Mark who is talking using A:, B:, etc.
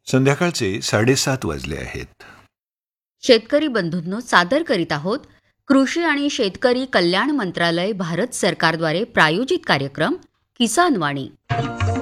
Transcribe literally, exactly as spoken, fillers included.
A: संध्याकाळचे साडेसात वाजले आहेत.
B: शेतकरी बंधूंनो, सादर करीत आहोत कृषी आणि शेतकरी कल्याण मंत्रालय, भारत सरकारद्वारे प्रायोजित कार्यक्रम किसान वाणी.